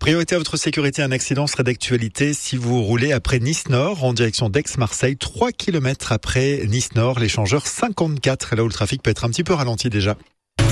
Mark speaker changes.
Speaker 1: Priorité à votre sécurité, un accident serait d'actualité si vous roulez après Nice-Nord en direction d'Aix-Marseille, 3 km après Nice-Nord, l'échangeur 54, là où le trafic peut être un petit peu ralenti déjà.